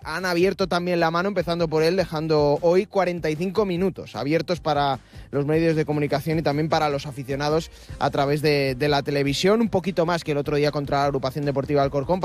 han abierto también la mano, empezando por él, dejando hoy 45 minutos abiertos para los medios de comunicación y también para los aficionados a través de la televisión, un poquito más que el otro día contra la Agrupación Deportiva Alcorcón,